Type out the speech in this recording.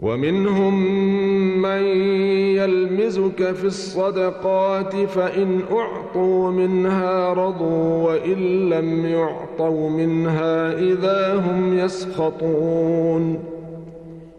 ومنهم من يلمزك في الصدقات فإن أعطوا منها رضوا وإن لم يعطوا منها إذا هم يسخطون